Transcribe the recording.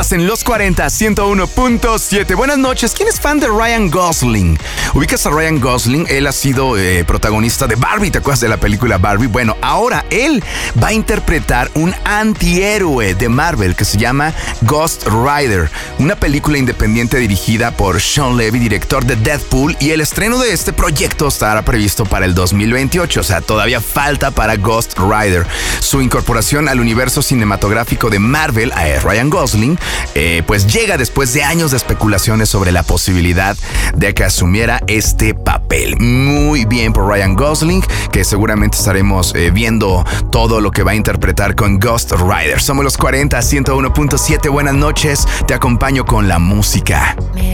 Estás en Los 40 101.7. Buenas noches. ¿Quién es fan de Ryan Gosling? ¿Ubicas a Ryan Gosling? Él ha sido protagonista de Barbie. ¿Te acuerdas de la película Barbie? Bueno, ahora él va a interpretar un antihéroe de Marvel que se llama Ghost Rider, una película independiente dirigida por Sean Levy, director de Deadpool, y el estreno de este proyecto estará previsto para el 2028, o sea, todavía falta para Ghost Rider. Su incorporación al universo cinematográfico de Marvel, a Ryan Gosling, pues llega después de años de especulaciones sobre la posibilidad de que asumiera este papel. Muy bien por Ryan Gosling, que seguramente estaremos viendo todo lo que va a interpretar con Ghost Rider. Somos Los 40 101.7. Buenas noches, te acompaño con la música.